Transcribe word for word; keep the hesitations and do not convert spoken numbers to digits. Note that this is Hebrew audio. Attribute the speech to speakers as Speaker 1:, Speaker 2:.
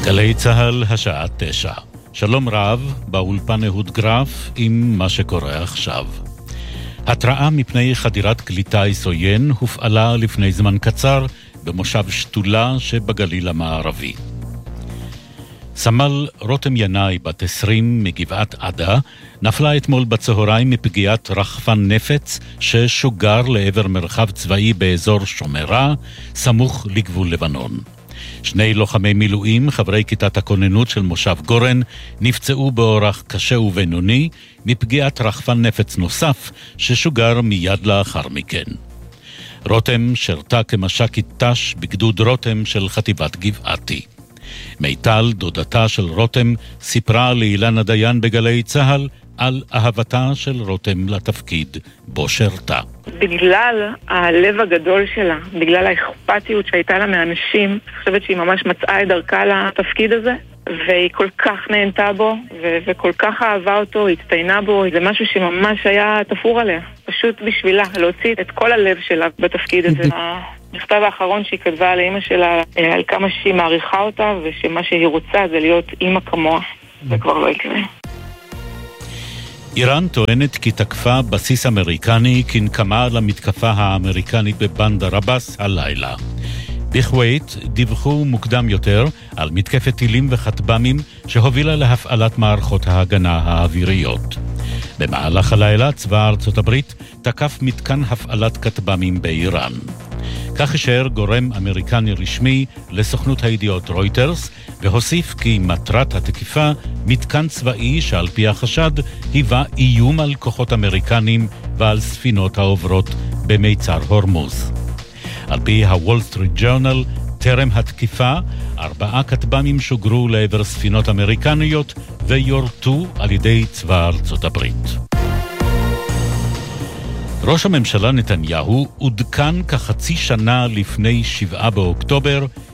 Speaker 1: גלי צהל, השעה תשע. שלום רב, באולפן אהוד גרף עם מה שקורה עכשיו. התראה מפני חדירת כלי טיס עוין הופעלה לפני זמן קצר במושב שתולה שבגליל המערבי. סמל רותם ינאי בת עשרים מגבעת עדה נפלה אתמול בצהריים מפגיעת רחפן נפץ ששוגר לעבר מרחב צבאי באזור שומרה, סמוך לגבול לבנון. שני לוחמי מילואים, חברי כיתת הכוננות של מושב גורן, נפצעו באורח קשה ובינוני מפגיעת רחפן נפץ נוסף ששוגר מיד לאחר מכן. רותם שרתה כמש"קית ת"ש בגדוד רותם של חטיבת גבעתי. מיטל, דודתה של רותם, סיפרה לאילנה דיין בגלי צהל על אהבתה של רותם לתפקיד בו שרתה.
Speaker 2: בגלל הלב הגדול שלה, בגלל האכפתיות שהייתה לה מאנשים, אני חושבת שהיא ממש מצאה את דרכה לתפקיד הזה, והיא כל כך נהנתה בו, ו- וכל כך אהבה אותו, הצטיינה בו, זה משהו שממש היה תפור עליה. פשוט בשבילה, להוציא את כל הלב שלה בתפקיד הזה. המכתב האחרון שהיא כתבה לאמא שלה, על כמה שהיא מעריכה אותה, ושמה שהיא רוצה זה להיות אמא כמוה, זה כבר לא יקרה.
Speaker 1: איראן טוענת כי תקפה בסיס אמריקני כנקמה למתקפה האמריקנית בבנדר עבאס הלילה. בכווית דיווחו מוקדם יותר על מתקפת טילים וכטב"מים שהובילה להפעלת מערכות ההגנה האוויריות. במהלך הלילה צבא ארצות הברית תקף מתקן הפעלת כטב"מים באיראן. כך אישר גורם אמריקני רשמי לסוכנות הידיעות רויטרס, והוסיף כי מטרת התקיפה מתקן צבאי שעל פי החשד היווה איום על כוחות אמריקנים ועל ספינות העוברות במיצר הורמוז. על פי הוול סטריט ג'ורנל, טרם התקיפה, ארבעה כטב"מים שוגרו לעבר ספינות אמריקניות ויורטו על ידי צבא ארצות הברית. ראש הממשלה נתניהו עודכן כחצי שנה לפני שבעה באוקטובר